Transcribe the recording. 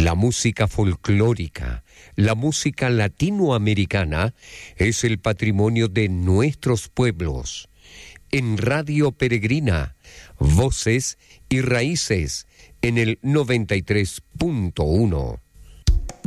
La música folclórica, la música latinoamericana es el patrimonio de nuestros pueblos. En Radio Peregrina, Voces y Raíces, en el 93.1.